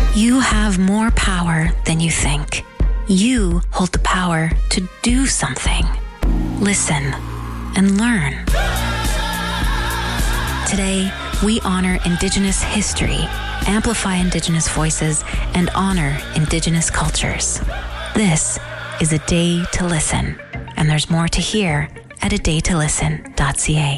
You have more power than you think. You hold the power to do something. Listen and learn. Today, we honor Indigenous history, amplify Indigenous voices, and honor Indigenous cultures. This is A Day to Listen, and there's more to hear at adaytolisten.ca.